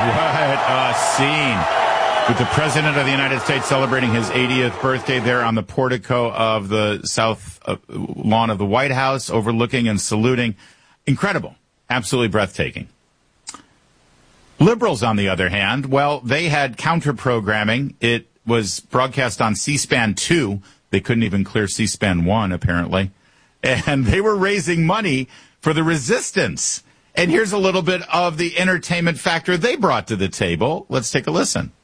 a scene. With the President of the United States celebrating his 80th birthday there on the portico of the south lawn of the White House, overlooking and saluting. Incredible. Absolutely breathtaking. Liberals, on the other hand, well, they had counter-programming. It was broadcast on C-SPAN 2. They couldn't even clear C-SPAN 1, apparently. And they were raising money for the resistance. And here's a little bit of the entertainment factor they brought to the table. Let's take a listen.